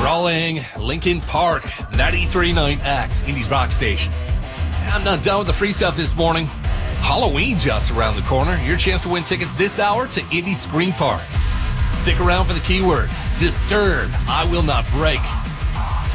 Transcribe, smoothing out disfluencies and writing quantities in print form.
Rolling Lincoln Park, 93.9 X, Indies Rock Station. I'm not done with the free stuff this morning. Halloween just around the corner. Your chance to win tickets this hour to Indy Screen Park. Stick around for the keyword, Disturbed, I Will Not Break.